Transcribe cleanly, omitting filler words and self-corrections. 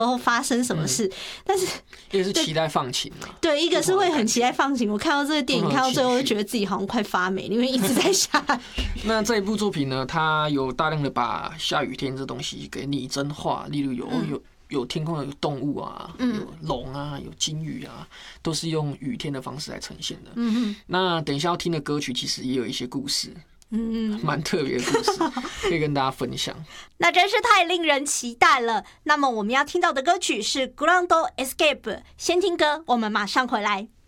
然后发生什么事，但是一个是期待放晴啊， 对，一个是会很期待放晴。我看到这个电影看到最后，就觉得自己好像快发霉，因为一直在下雨。 那这一部作品呢，它有大量的把下雨天这东西给拟真化，例如有天空有动物啊，有龙啊，有金鱼啊，都是用雨天的方式来呈现的。那等一下要听的歌曲其实也有一些故事。蛮特别的故事，可以跟大家分享。 那真是太令人期待了。那么我们要听到的歌曲是《Grand Escape》，先听歌，我们马上回来。